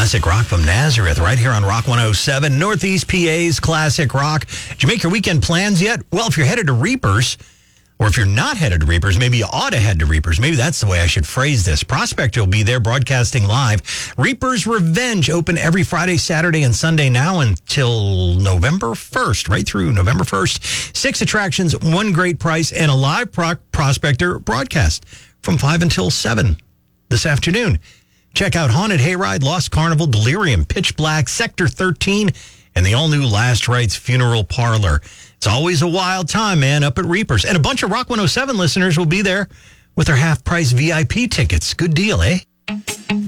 Classic rock from Nazareth right here on Rock 107, Northeast PA's Classic Rock. Did you make your weekend plans yet? Well, if you're headed to Reapers, or if you're not headed to Reapers, maybe you ought to head to Reapers. Maybe that's the way I should phrase this. Prospector will be there broadcasting live. Reapers Revenge open every Friday, Saturday, and Sunday now until November 1st, right through November 1st. 6 attractions, 1 great price, and a live Prospector broadcast from 5 until 7 this afternoon. Check out Haunted Hayride, Lost Carnival, Delirium, Pitch Black, Sector 13, and the all-new Last Rites Funeral Parlor. It's always a wild time, man, up at Reapers. And a bunch of Rock 107 listeners will be there with their half-price VIP tickets. Good deal, eh?